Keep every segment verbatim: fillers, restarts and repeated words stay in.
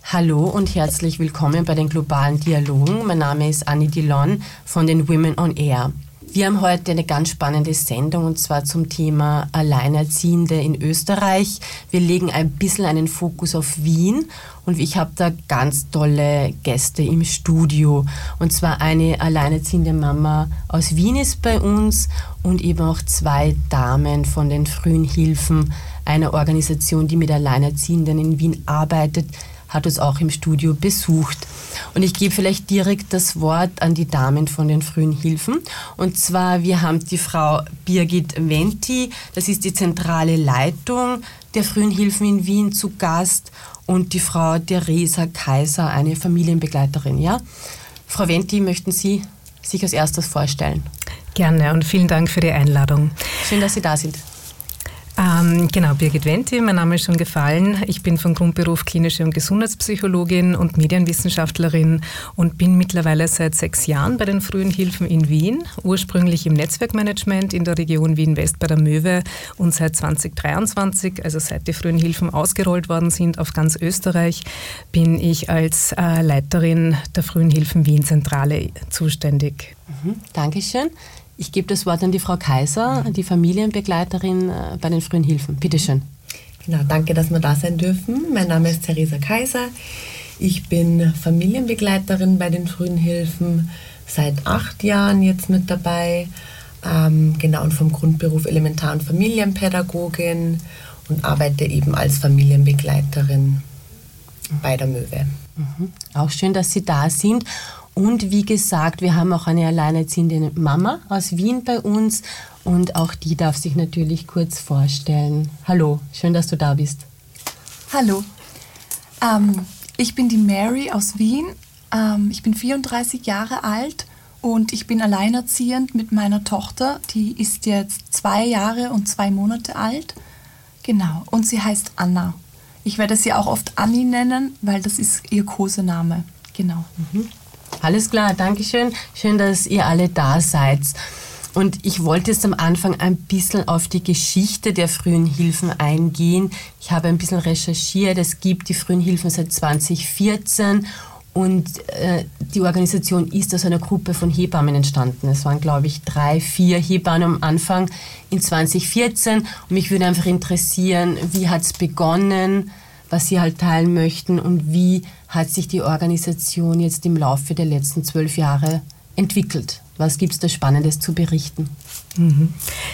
Hallo und herzlich willkommen bei den globalen Dialogen. Mein Name ist Annie Dillon von den Women on Air. Wir haben heute eine ganz spannende Sendung und zwar zum Thema Alleinerziehende in Österreich. Wir legen ein bisschen einen Fokus auf Wien und ich habe da ganz tolle Gäste im Studio. Und zwar eine alleinerziehende Mama aus Wien ist bei uns und eben auch zwei Damen von den Frühen Hilfen, einer Organisation, die mit Alleinerziehenden in Wien arbeitet, hat uns auch im Studio besucht. Und ich gebe vielleicht direkt das Wort an die Damen von den Frühen Hilfen. Und zwar, wir haben die Frau Birgit Wenti, das ist die zentrale Leitung der Frühen Hilfen in Wien, zu Gast. Und die Frau Theresa Kaiser, eine Familienbegleiterin. Ja? Frau Wenti, möchten Sie sich als erstes vorstellen? Gerne und vielen Dank für die Einladung. Schön, dass Sie da sind. Ähm, genau, Birgit Wenti, mein Name ist schon gefallen. Ich bin von Grundberuf klinische und Gesundheitspsychologin und Medienwissenschaftlerin und bin mittlerweile seit sechs Jahren bei den Frühen Hilfen in Wien, ursprünglich im Netzwerkmanagement in der Region Wien-West bei der Möwe und seit zwanzig dreiundzwanzig, also seit die Frühen Hilfen ausgerollt worden sind auf ganz Österreich, bin ich als äh, Leiterin der Frühen Hilfen Wien-Zentrale zuständig. Mhm, Dankeschön. Ich gebe das Wort an die Frau Kaiser, die Familienbegleiterin bei den Frühen Hilfen. Bitte schön. Genau, danke, dass wir da sein dürfen. Mein Name ist Theresa Kaiser. Ich bin Familienbegleiterin bei den Frühen Hilfen, seit acht Jahren jetzt mit dabei. Ähm, genau, und vom Grundberuf Elementar- und Familienpädagogin und arbeite eben als Familienbegleiterin bei der Möwe. Mhm. Auch schön, dass Sie da sind. Und wie gesagt, wir haben auch eine alleinerziehende Mama aus Wien bei uns und auch die darf sich natürlich kurz vorstellen. Hallo, schön, dass du da bist. Hallo, ähm, ich bin die Mary aus Wien. Ähm, ich bin vierunddreißig Jahre alt und ich bin alleinerziehend mit meiner Tochter. Die ist jetzt zwei Jahre und zwei Monate alt. Genau, und sie heißt Anna. Ich werde sie auch oft Anni nennen, weil das ist ihr Kosename. Genau. Mhm. Alles klar, danke schön. Schön, dass ihr alle da seid. Und ich wollte jetzt am Anfang ein bisschen auf die Geschichte der Frühen Hilfen eingehen. Ich habe ein bisschen recherchiert. Es gibt die Frühen Hilfen seit zwanzig vierzehn und äh, die Organisation ist aus einer Gruppe von Hebammen entstanden. Es waren, glaube ich, drei, vier Hebammen am Anfang in zwanzig vierzehn. Und mich würde einfach interessieren, wie hat es begonnen, was Sie halt teilen möchten und wie hat sich die Organisation jetzt im Laufe der letzten zwölf Jahre entwickelt? Was gibt es da Spannendes zu berichten? Mhm.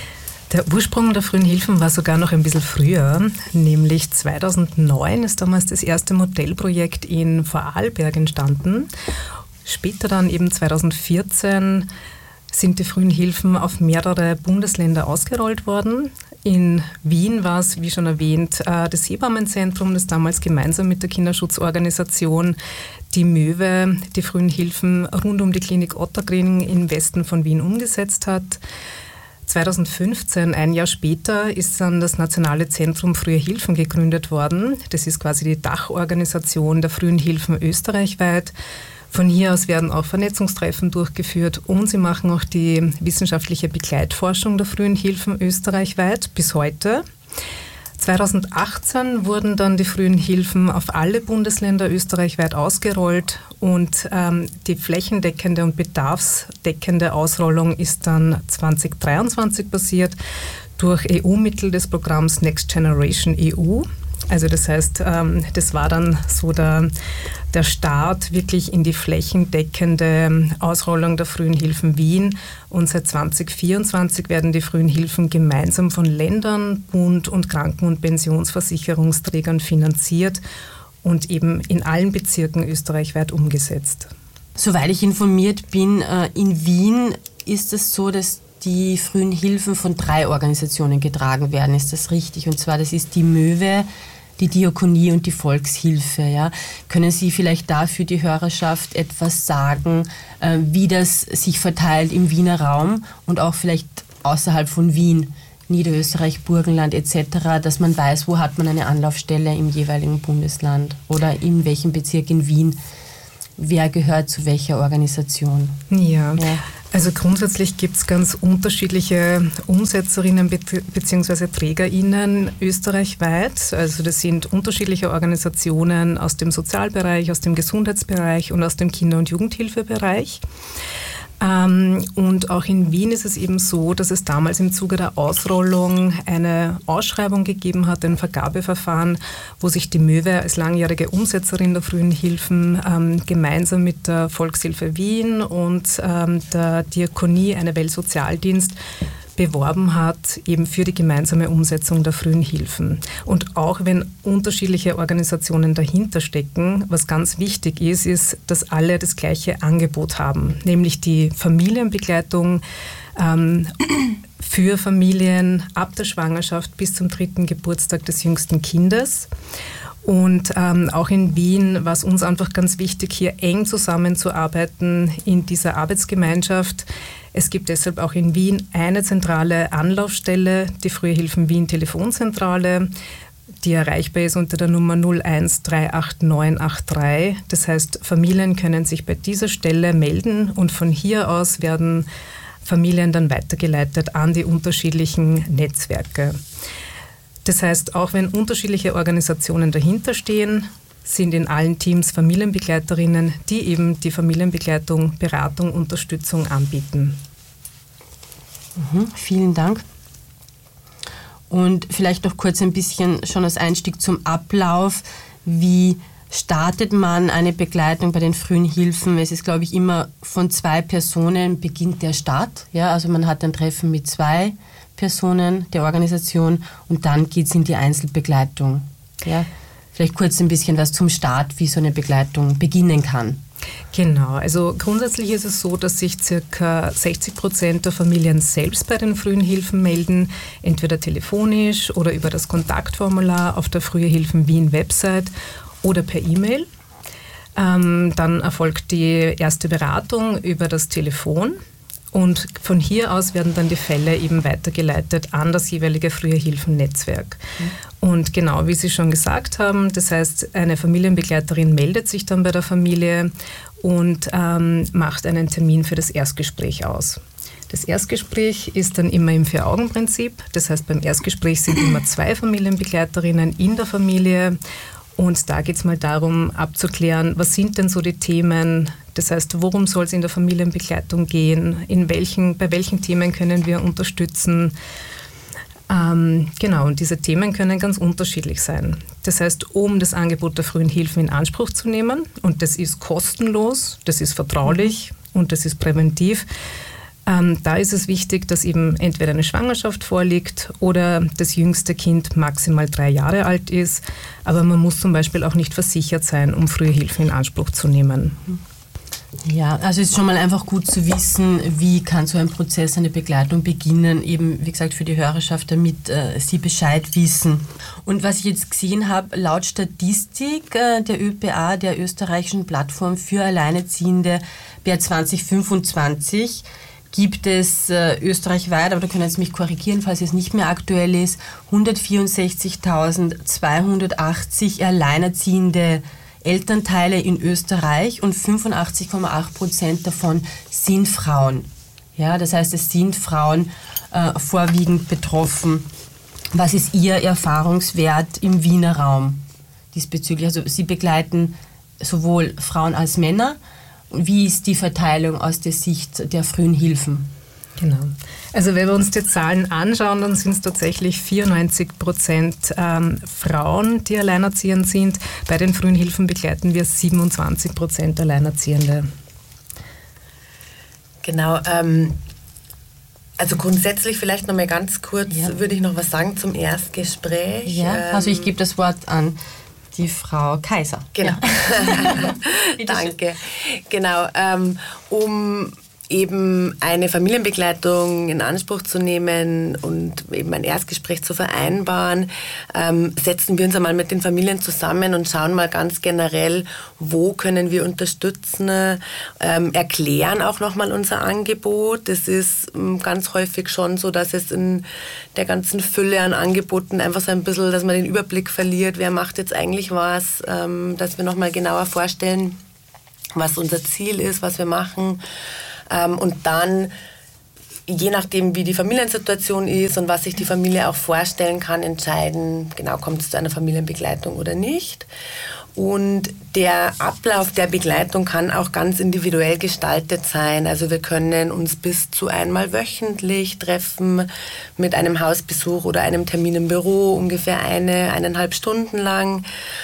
Der Ursprung der Frühen Hilfen war sogar noch ein bisschen früher, nämlich zweitausendneun ist damals das erste Modellprojekt in Vorarlberg entstanden. Später dann eben zweitausendvierzehn sind die Frühen Hilfen auf mehrere Bundesländer ausgerollt worden. In Wien war es, wie schon erwähnt, das Hebammenzentrum, das damals gemeinsam mit der Kinderschutzorganisation die Möwe, die Frühen Hilfen rund um die Klinik Ottakring im Westen von Wien umgesetzt hat. zweitausendfünfzehn, ein Jahr später, ist dann das Nationale Zentrum Frühe Hilfen gegründet worden. Das ist quasi die Dachorganisation der Frühen Hilfen österreichweit. Von hier aus werden auch Vernetzungstreffen durchgeführt und sie machen auch die wissenschaftliche Begleitforschung der Frühen Hilfen österreichweit bis heute. zweitausendachtzehn wurden dann die Frühen Hilfen auf alle Bundesländer österreichweit ausgerollt und ähm, die flächendeckende und bedarfsdeckende Ausrollung ist dann zwanzig dreiundzwanzig passiert durch E U-Mittel des Programms Next Generation E U. Also das heißt, ähm, das war dann so der, der Start wirklich in die flächendeckende Ausrollung der Frühen Hilfen Wien. Und seit zwanzig vierundzwanzig werden die Frühen Hilfen gemeinsam von Ländern, Bund und Kranken- und Pensionsversicherungsträgern finanziert und eben in allen Bezirken österreichweit umgesetzt. Soweit ich informiert bin, äh, in Wien ist es so, dass die Frühen Hilfen von drei Organisationen getragen werden. Ist das richtig? Und zwar, das ist die Möwe, die Diakonie und die Volkshilfe. Ja? Können Sie vielleicht da für die Hörerschaft etwas sagen, äh, wie das sich verteilt im Wiener Raum und auch vielleicht außerhalb von Wien, Niederösterreich, Burgenland et cetera, dass man weiß, wo hat man eine Anlaufstelle im jeweiligen Bundesland oder in welchem Bezirk in Wien, wer gehört zu welcher Organisation? Ja, ja. Also grundsätzlich gibt es ganz unterschiedliche Umsetzerinnen bzw. TrägerInnen österreichweit. Also das sind unterschiedliche Organisationen aus dem Sozialbereich, aus dem Gesundheitsbereich und aus dem Kinder- und Jugendhilfebereich. Und auch in Wien ist es eben so, dass es damals im Zuge der Ausrollung eine Ausschreibung gegeben hat, ein Vergabeverfahren, wo sich die Möwe als langjährige Umsetzerin der frühen Hilfen ähm, gemeinsam mit der Volkshilfe Wien und ähm, der Diakonie, eine Weltsozialdienst, beworben hat, eben für die gemeinsame Umsetzung der frühen Hilfen. Und auch wenn unterschiedliche Organisationen dahinter stecken, was ganz wichtig ist, ist, dass alle das gleiche Angebot haben, nämlich die Familienbegleitung ähm, für Familien ab der Schwangerschaft bis zum dritten Geburtstag des jüngsten Kindes. Und ähm, auch in Wien war es uns einfach ganz wichtig, hier eng zusammenzuarbeiten in dieser Arbeitsgemeinschaft. Es gibt deshalb auch in Wien eine zentrale Anlaufstelle, die Frühe Hilfen Wien Telefonzentrale, die erreichbar ist unter der Nummer null eins drei acht neun acht drei. Das heißt, Familien können sich bei dieser Stelle melden und von hier aus werden Familien dann weitergeleitet an die unterschiedlichen Netzwerke. Das heißt, auch wenn unterschiedliche Organisationen dahinter stehen, sind in allen Teams Familienbegleiterinnen, die eben die Familienbegleitung, Beratung, Unterstützung anbieten. Mhm, vielen Dank. Und vielleicht noch kurz ein bisschen schon als Einstieg zum Ablauf. Wie startet man eine Begleitung bei den frühen Hilfen? Es ist, glaube ich, immer von zwei Personen beginnt der Start. Ja, also man hat ein Treffen mit zwei Personen der Organisation und dann geht es in die Einzelbegleitung. Ja. Vielleicht kurz ein bisschen was zum Start, wie so eine Begleitung beginnen kann. Genau, also grundsätzlich ist es so, dass sich ca. sechzig Prozent der Familien selbst bei den frühen Hilfen melden, entweder telefonisch oder über das Kontaktformular auf der Frühe Hilfen Wien Website oder per E-Mail. Ähm, dann erfolgt die erste Beratung über das Telefon. Und von hier aus werden dann die Fälle eben weitergeleitet an das jeweilige Frühe Hilfen-Netzwerk. Mhm. Und genau wie Sie schon gesagt haben, das heißt, eine Familienbegleiterin meldet sich dann bei der Familie und ähm, macht einen Termin für das Erstgespräch aus. Das Erstgespräch ist dann immer im Vier-Augen-Prinzip. Das heißt, beim Erstgespräch sind immer zwei Familienbegleiterinnen in der Familie. Und da geht es mal darum, abzuklären, was sind denn so die Themen, das heißt, worum soll es in der Familienbegleitung gehen, in welchen, bei welchen Themen können wir unterstützen. Ähm, genau, und diese Themen können ganz unterschiedlich sein. Das heißt, um das Angebot der frühen Hilfen in Anspruch zu nehmen, und das ist kostenlos, das ist vertraulich und das ist präventiv, Ähm, da ist es wichtig, dass eben entweder eine Schwangerschaft vorliegt oder das jüngste Kind maximal drei Jahre alt ist. Aber man muss zum Beispiel auch nicht versichert sein, um frühe Hilfen in Anspruch zu nehmen. Ja, also es ist schon mal einfach gut zu wissen, wie kann so ein Prozess, eine Begleitung beginnen, eben wie gesagt für die Hörerschaft, damit äh, sie Bescheid wissen. Und was ich jetzt gesehen habe, laut Statistik äh, der Ö P A, der österreichischen Plattform für Alleinerziehende, per zwanzig fünfundzwanzig gibt es äh, österreichweit, aber da können Sie mich korrigieren, falls es nicht mehr aktuell ist, hundertvierundsechzigtausendzweihundertachtzig alleinerziehende Elternteile in Österreich und fünfundachtzig Komma acht Prozent davon sind Frauen. Ja, das heißt, es sind Frauen äh, vorwiegend betroffen. Was ist Ihr Erfahrungswert im Wiener Raum diesbezüglich? Also Sie begleiten sowohl Frauen als Männer. Wie ist die Verteilung aus der Sicht der frühen Hilfen? Genau. Also wenn wir uns die Zahlen anschauen, dann sind es tatsächlich vierundneunzig Prozent ähm, Frauen, die alleinerziehend sind. Bei den frühen Hilfen begleiten wir siebenundzwanzig Prozent Alleinerziehende. Genau. Ähm, also grundsätzlich vielleicht noch mal ganz kurz, ja. würde ich noch was sagen zum Erstgespräch. Ja, ähm, also ich gebe das Wort an die Frau Kaiser. Genau. Ja. Danke. Genau, ähm, um eben eine Familienbegleitung in Anspruch zu nehmen und eben ein Erstgespräch zu vereinbaren, ähm, setzen wir uns einmal mit den Familien zusammen und schauen mal ganz generell, wo können wir unterstützen, ähm, erklären auch nochmal unser Angebot. Das ist ähm, ganz häufig schon so, dass es in der ganzen Fülle an Angeboten einfach so ein bisschen, dass man den Überblick verliert, wer macht jetzt eigentlich was, ähm, dass wir nochmal genauer vorstellen, was unser Ziel ist, was wir machen. Ähm, und dann, je nachdem, wie die Familiensituation ist und was sich die Familie auch vorstellen kann, entscheiden, genau, kommt es zu einer Familienbegleitung oder nicht. Und der Ablauf der Begleitung kann auch ganz individuell gestaltet sein. Also wir können uns bis zu einmal wöchentlich treffen mit einem Hausbesuch oder einem Termin im Büro, ungefähr eine, eineinhalb Stunden lang.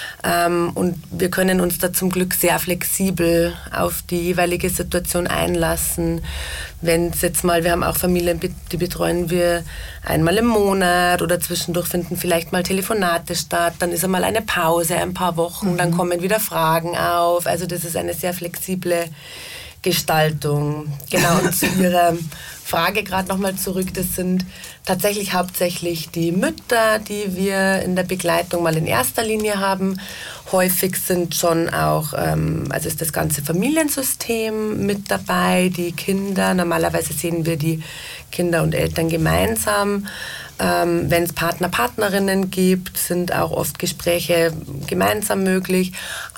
Und wir können uns da zum Glück sehr flexibel auf die jeweilige Situation einlassen. Wenn es jetzt mal, wir haben auch Familien, die betreuen wir einmal im Monat oder zwischendurch finden vielleicht mal Telefonate statt, dann ist einmal eine Pause, ein paar Wochen, mhm. dann kommen wieder Fragen auf. Also das ist eine sehr flexible Gestaltung. Genau, und zu Ihrer Frage gerade nochmal zurück, das sind tatsächlich hauptsächlich die Mütter, die wir in der Begleitung mal in erster Linie haben. Häufig sind schon auch, ähm, also ist das ganze Familiensystem mit dabei, die Kinder, normalerweise sehen wir die Kinder und Eltern gemeinsam. Ähm, wenn es Partner, Partnerinnen gibt, sind auch oft Gespräche gemeinsam möglich.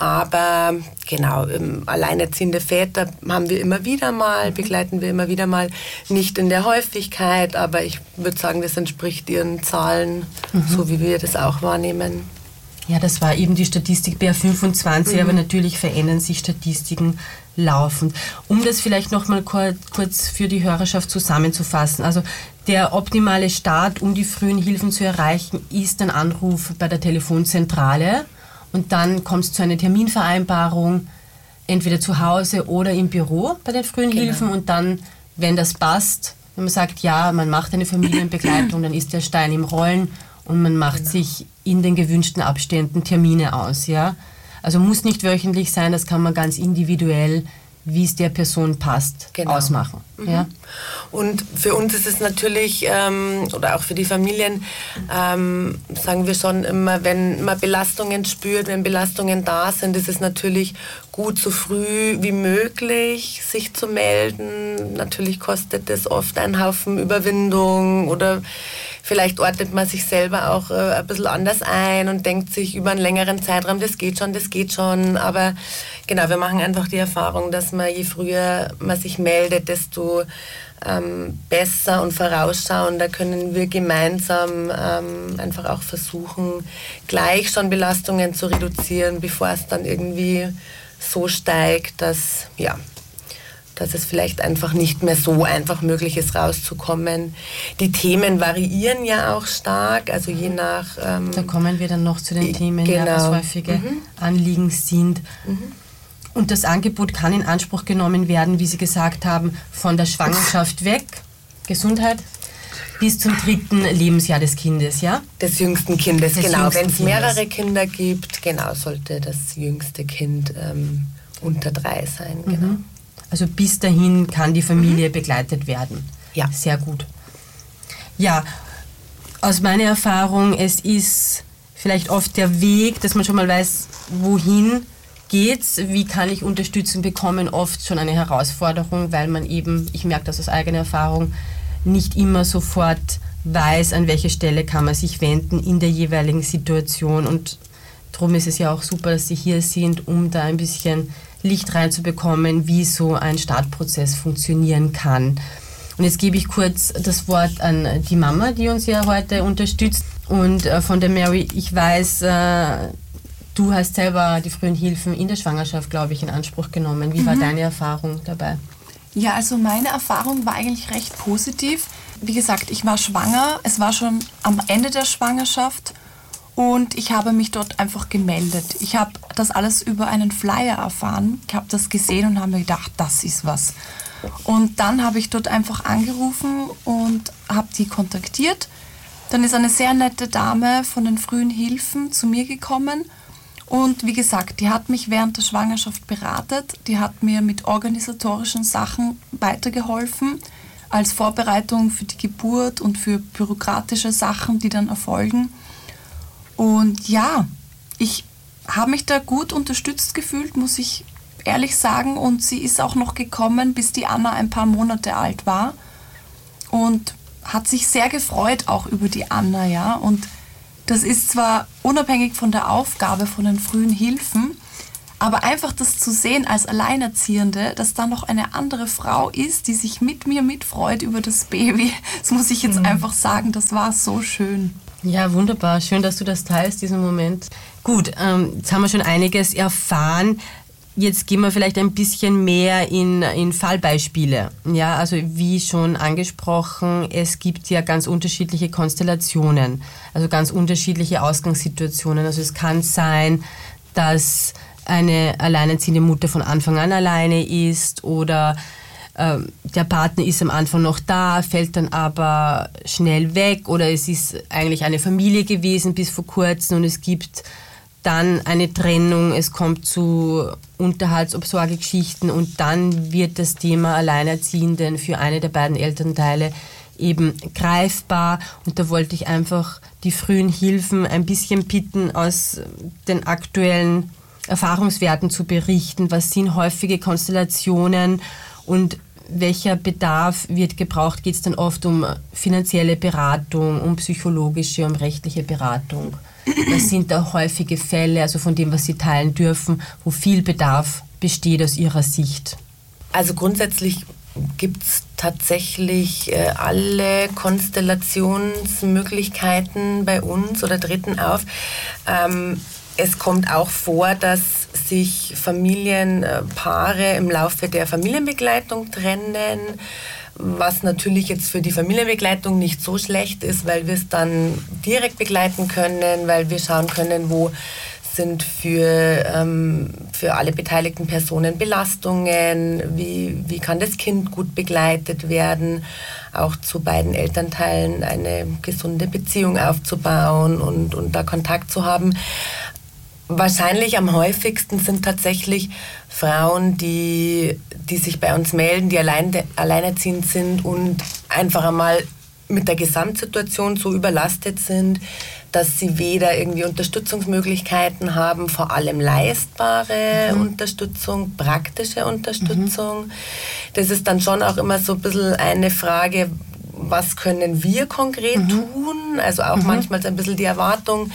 Aber genau, ähm, alleinerziehende Väter haben wir immer wieder mal, begleiten wir immer wieder mal. Nicht in der Häufigkeit, aber ich würde sagen, das entspricht ihren Zahlen, mhm. so wie wir das auch wahrnehmen. Ja, das war eben die Statistik B R fünfundzwanzig, mhm. aber natürlich verändern sich Statistiken laufend. Um das vielleicht noch mal kurz, kurz für die Hörerschaft zusammenzufassen. Also der optimale Start, um die frühen Hilfen zu erreichen, ist ein Anruf bei der Telefonzentrale und dann kommt es zu einer Terminvereinbarung, entweder zu Hause oder im Büro bei den frühen genau. Hilfen und dann, wenn das passt, wenn man sagt, ja, man macht eine Familienbegleitung, dann ist der Stein im Rollen und man macht genau. sich in den gewünschten Abständen Termine aus. Ja? Also muss nicht wöchentlich sein, das kann man ganz individuell, wie es der Person passt, genau. ausmachen. Mhm. Ja? Und für uns ist es natürlich, ähm, oder auch für die Familien, ähm, sagen wir schon immer, wenn man Belastungen spürt, wenn Belastungen da sind, ist es natürlich gut, so früh wie möglich sich zu melden. Natürlich kostet das oft einen Haufen Überwindung oder vielleicht ordnet man sich selber auch äh, ein bisschen anders ein und denkt sich über einen längeren Zeitraum, das geht schon, das geht schon. Aber genau, wir machen einfach die Erfahrung, dass man, je früher man sich meldet, desto ähm, besser und vorausschauender können wir gemeinsam ähm, einfach auch versuchen, gleich schon Belastungen zu reduzieren, bevor es dann irgendwie so steigt, dass, ja, dass es vielleicht einfach nicht mehr so einfach möglich ist, rauszukommen. Die Themen variieren ja auch stark, also je nach... Ähm, da kommen wir dann noch zu den Themen, genau. ja, was häufige mhm. Anliegen sind. Mhm. Und das Angebot kann in Anspruch genommen werden, wie Sie gesagt haben, von der Schwangerschaft weg, Gesundheit, bis zum dritten Lebensjahr des Kindes, ja? Des jüngsten Kindes, des genau. Wenn es mehrere Kindes. Kinder gibt, genau, sollte das jüngste Kind ähm, unter drei sein. Mhm. Genau. Also bis dahin kann die Familie mhm. begleitet werden. Ja. Sehr gut. Ja, aus meiner Erfahrung, es ist vielleicht oft der Weg, dass man schon mal weiß, wohin geht's, wie kann ich Unterstützung bekommen, oft schon eine Herausforderung, weil man eben, ich merke das aus eigener Erfahrung, nicht immer sofort weiß, an welche Stelle kann man sich wenden in der jeweiligen Situation. Und darum ist es ja auch super, dass Sie hier sind, um da ein bisschen Licht reinzubekommen, wie so ein Startprozess funktionieren kann. Und jetzt gebe ich kurz das Wort an die Mama, die uns ja heute unterstützt. Und äh, von der Mary, ich weiß, äh, du hast selber die frühen Hilfen in der Schwangerschaft, glaube ich, in Anspruch genommen. Wie mhm. war deine Erfahrung dabei? Ja, also meine Erfahrung war eigentlich recht positiv. Wie gesagt, ich war schwanger, es war schon am Ende der Schwangerschaft und ich habe mich dort einfach gemeldet. Ich habe das alles über einen Flyer erfahren. Ich habe das gesehen und habe mir gedacht, das ist was. Und dann habe ich dort einfach angerufen und habe die kontaktiert. Dann ist eine sehr nette Dame von den frühen Hilfen zu mir gekommen. Und wie gesagt, die hat mich während der Schwangerschaft beratet. Die hat mir mit organisatorischen Sachen weitergeholfen, als Vorbereitung für die Geburt und für bürokratische Sachen, die dann erfolgen. Und ja, ich habe mich da gut unterstützt gefühlt, muss ich ehrlich sagen. Und sie ist auch noch gekommen, bis die Anna ein paar Monate alt war. Und hat sich sehr gefreut auch über die Anna, ja. Und das ist zwar unabhängig von der Aufgabe von den frühen Hilfen, Aber einfach das zu sehen als Alleinerziehende, dass da noch eine andere Frau ist, die sich mit mir mitfreut über das Baby, das muss ich jetzt mhm. einfach sagen, das war so schön. Ja, wunderbar. Schön, dass du das teilst, diesen Moment. Gut, ähm, jetzt haben wir schon einiges erfahren. Jetzt gehen wir vielleicht ein bisschen mehr in, in Fallbeispiele. Ja, also wie schon angesprochen, es gibt ja ganz unterschiedliche Konstellationen, also ganz unterschiedliche Ausgangssituationen. Also es kann sein, dass eine alleinerziehende Mutter von Anfang an alleine ist oder äh, der Partner ist am Anfang noch da, fällt dann aber schnell weg oder es ist eigentlich eine Familie gewesen bis vor kurzem und es gibt dann eine Trennung, es kommt zu Unterhaltsobsorgegeschichten und dann wird das Thema Alleinerziehenden für eine der beiden Elternteile eben greifbar. Und da wollte ich einfach die frühen Hilfen ein bisschen bitten, aus den aktuellen Erfahrungswerten zu berichten. Was sind häufige Konstellationen und welcher Bedarf wird gebraucht? Geht es dann oft um finanzielle Beratung, um psychologische, um rechtliche Beratung? Was sind da häufige Fälle, also von dem, was Sie teilen dürfen, wo viel Bedarf besteht aus Ihrer Sicht? Also grundsätzlich gibt es tatsächlich äh, alle Konstellationsmöglichkeiten bei uns oder treten auf. Ähm, es kommt auch vor, dass sich Familienpaare im Laufe der Familienbegleitung trennen, was natürlich jetzt für die Familienbegleitung nicht so schlecht ist, weil wir es dann direkt begleiten können, weil wir schauen können, wo sind für, ähm, für alle beteiligten Personen Belastungen, wie, wie kann das Kind gut begleitet werden, auch zu beiden Elternteilen eine gesunde Beziehung aufzubauen und, und da Kontakt zu haben. Wahrscheinlich am häufigsten sind tatsächlich Frauen, die, die sich bei uns melden, die allein, alleinerziehend sind und einfach einmal mit der Gesamtsituation so überlastet sind, dass sie weder irgendwie Unterstützungsmöglichkeiten haben, vor allem leistbare mhm. Unterstützung, praktische Unterstützung. Mhm. Das ist dann schon auch immer so ein bisschen eine Frage, was können wir konkret mhm. tun? Also auch mhm. manchmal so ein bisschen die Erwartung,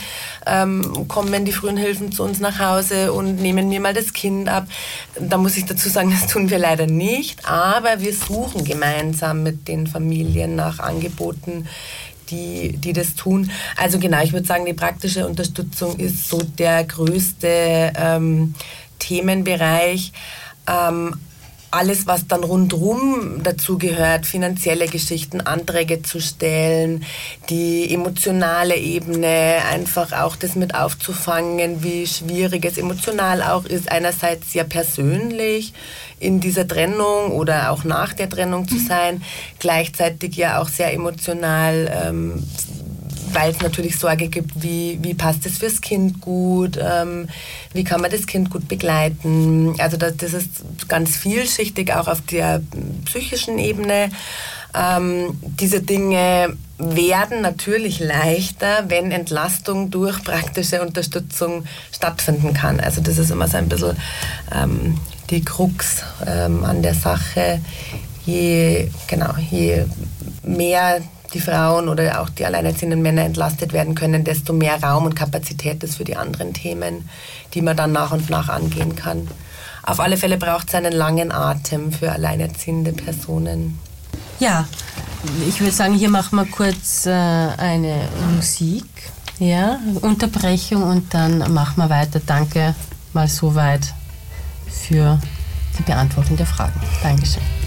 ähm, kommen die frühen Hilfen zu uns nach Hause und nehmen mir mal das Kind ab. Da muss ich dazu sagen, das tun wir leider nicht, aber wir suchen gemeinsam mit den Familien nach Angeboten, die, die das tun. Also genau, ich würde sagen, die praktische Unterstützung ist so der größte ähm, Themenbereich. Ähm, Alles, was dann rundherum dazu gehört, finanzielle Geschichten, Anträge zu stellen, die emotionale Ebene, einfach auch das mit aufzufangen, wie schwierig es emotional auch ist, einerseits sehr persönlich in dieser Trennung oder auch nach der Trennung zu sein, gleichzeitig ja auch sehr emotional, ähm, weil es natürlich Sorge gibt, wie, wie passt es fürs Kind gut, ähm, wie kann man das Kind gut begleiten. Also das, das ist ganz vielschichtig, auch auf der psychischen Ebene. Ähm, diese Dinge werden natürlich leichter, wenn Entlastung durch praktische Unterstützung stattfinden kann. Also das ist immer so ein bisschen ähm, die Krux ähm, an der Sache. Je, genau, je mehr die Frauen oder auch die alleinerziehenden Männer entlastet werden können, desto mehr Raum und Kapazität ist für die anderen Themen, die man dann nach und nach angehen kann. Auf alle Fälle braucht es einen langen Atem für alleinerziehende Personen. Ja, ich würde sagen, hier machen wir kurz äh, eine Musik, ja, Unterbrechung und dann machen wir weiter. Danke mal soweit für die Beantwortung der Fragen. Dankeschön.